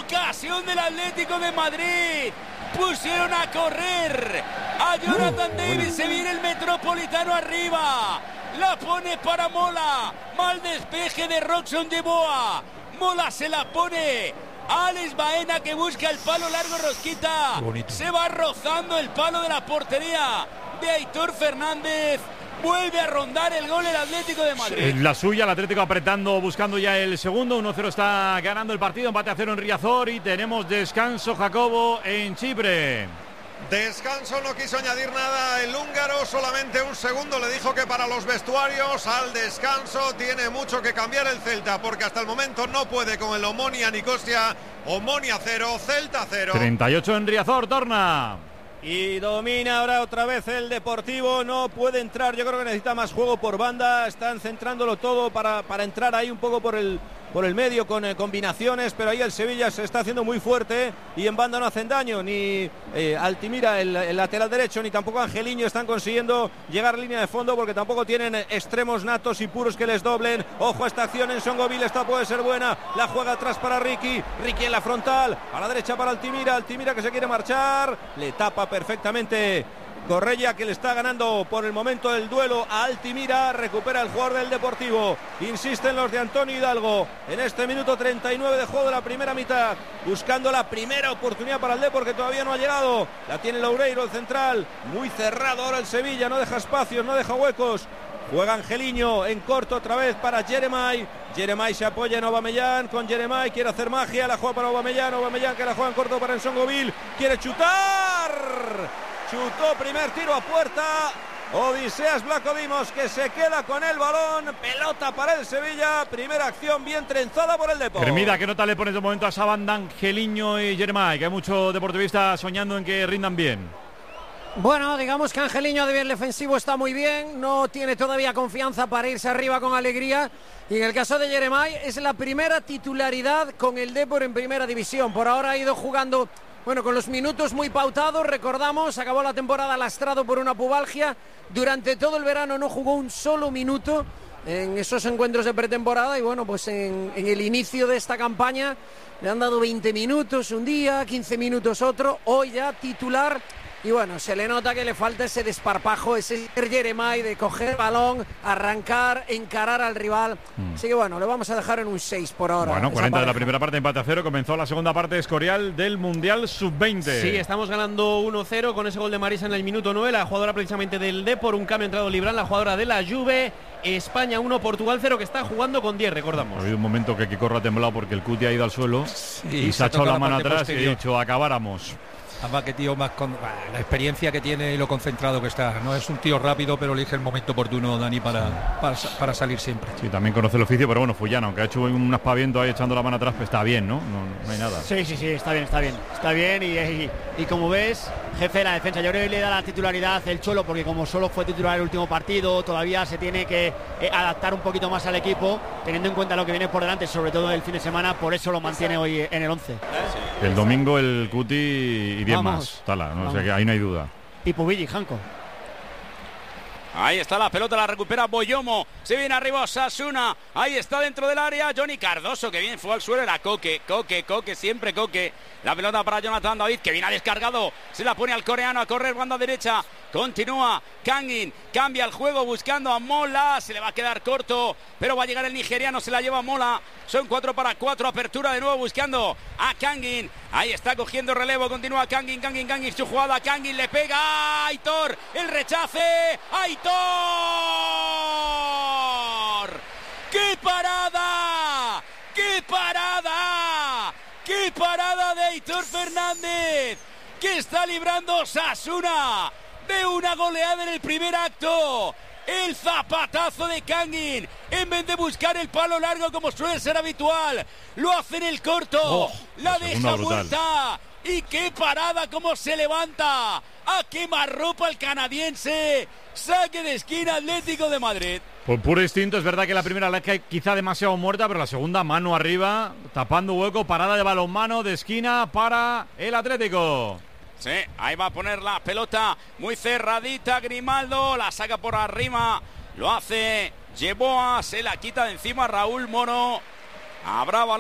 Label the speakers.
Speaker 1: ocasión del Atlético de Madrid. Pusieron a correr a Jonathan David, se viene el Metropolitano arriba, la pone para Mola, mal despeje de Roxon de Boa, Mola se la pone Alex Baena, que busca el palo largo, rosquita, se va rozando el palo de la portería de Aitor Fernández. Vuelve a rondar el gol el Atlético de Madrid.
Speaker 2: La suya, el Atlético apretando, buscando ya el segundo. 1-0 está ganando el partido, empate a 0 en Riazor y tenemos descanso, Jacobo, en Chipre.
Speaker 3: Descanso, no quiso añadir nada el húngaro, solamente un segundo. Le dijo que para los vestuarios al descanso tiene mucho que cambiar el Celta, porque hasta el momento no puede con el Omonia Nicosia. Omonia 0, Celta 0.
Speaker 2: 38 en Riazor, torna.
Speaker 4: Y domina ahora otra vez el Deportivo, no puede entrar, yo creo que necesita más juego por banda, están centrándolo todo para entrar ahí un poco por el medio con combinaciones, pero ahí el Sevilla se está haciendo muy fuerte y en banda no hacen daño, ni Altimira, el lateral derecho, ni tampoco Angeliño están consiguiendo llegar a línea de fondo porque tampoco tienen extremos natos y puros que les doblen. Ojo a esta acción en Songoville, esta puede ser buena, la juega atrás para Ricky en la frontal, a la derecha para Altimira que se quiere marchar, le tapa perfectamente Correia, que le está ganando por el momento el duelo a Altimira. Recupera el jugador del Deportivo, insisten los de Antonio Hidalgo en este minuto 39 de juego de la primera mitad, buscando la primera oportunidad para el Depor, que todavía no ha llegado. La tiene Loureiro, el central, muy cerrado ahora el Sevilla, no deja espacios, no deja huecos. Juega Angeliño en corto otra vez para Jeremai se apoya en Aubameyang, con Jeremai quiere hacer magia, la juega para Aubameyang que la juega en corto para Nsongoville, quiere chutar, chutó, primer tiro a puerta, Odiseas Vlachodimos, que se queda con el balón, pelota para el Sevilla, primera acción bien trenzada por el Depor.
Speaker 2: Hermida, ¿qué nota le pones de momento a esa banda Angeliño y Jeremai? Que hay muchos deportivistas soñando en que rindan bien.
Speaker 5: Bueno, digamos que Angeliño de bien defensivo está muy bien, no tiene todavía confianza para irse arriba con alegría, y en el caso de Jeremai es la primera titularidad con el Depor en primera división. Por ahora ha ido jugando, bueno, con los minutos muy pautados. Recordamos, acabó la temporada lastrado por una pubalgia, durante todo el verano no jugó un solo minuto en esos encuentros de pretemporada, y bueno, pues en el inicio de esta campaña le han dado 20 minutos un día, 15 minutos otro, hoy ya titular. Y bueno, se le nota que le falta ese desparpajo, ese Jeremai de coger balón, arrancar, encarar al rival. Así que bueno, le vamos a dejar en un 6 por ahora.
Speaker 2: Bueno, 40 de la primera parte, empate a 0. Comenzó la segunda parte Escorial del Mundial Sub-20.
Speaker 6: Sí, estamos ganando 1-0 con ese gol de Marisa en el minuto 9. La jugadora precisamente del Depor, un cambio ha entrado Librán, la jugadora de la Juve. España 1, Portugal 0, que está jugando con 10, recordamos.
Speaker 2: Ha habido un momento que Kikorra ha temblado porque el Cuti ha ido al suelo y se ha echado la mano atrás y ha dicho acabáramos.
Speaker 7: Además, que tío más con la experiencia que tiene y lo concentrado que está. No es un tío rápido, pero elige el momento oportuno, Dani, para salir siempre.
Speaker 2: Sí, también conoce el oficio, pero bueno, Fullana, aunque ha hecho un aspaviento ahí echando la mano atrás, pues está bien, ¿no? No hay nada.
Speaker 8: Sí, está bien y como ves, jefe de la defensa, yo creo que le da la titularidad el Cholo, porque como solo fue titular el último partido, todavía se tiene que adaptar un poquito más al equipo, teniendo en cuenta lo que viene por delante, sobre todo el fin de semana, por eso lo mantiene hoy en el 11.
Speaker 2: El domingo el Cuti y 10 más, Tala, ¿no? O sea que ahí no hay duda.
Speaker 8: Y Pubilli, Janko.
Speaker 1: Ahí está la pelota, la recupera Boyomo, se viene arriba Osasuna, ahí está dentro del área Johnny Cardoso, que bien fue al suelo, era Coque, siempre Coque. La pelota para Jonathan David, que viene descargado, se la pone al coreano a correr, banda derecha, continúa Kangin, cambia el juego buscando a Mola, se le va a quedar corto, pero va a llegar el nigeriano, se la lleva Mola, son 4 para 4, apertura de nuevo buscando a Kangin, ahí está cogiendo relevo, continúa Kangin, su jugada, Kangin le pega a Aitor, el rechace, Aitor, ¡qué parada! ¡Qué parada! ¡Qué parada de Aitor Fernández! Que está librando Osasuna de una goleada en el primer acto. El zapatazo de Kangin, en vez de buscar el palo largo como suele ser habitual, lo hace en el corto, la deja vuelta. Y qué parada, cómo se levanta a quemarropa el canadiense. Saque de esquina, Atlético de Madrid.
Speaker 2: Por puro instinto, es verdad que la primera la que quizá demasiado muerta, pero la segunda mano arriba, tapando hueco, parada de balonmano de esquina para el Atlético.
Speaker 1: Sí, ahí va a poner la pelota muy cerradita Grimaldo, la saca por arriba, lo hace Yeboah, se la quita de encima Raúl Moro. Habrá balón.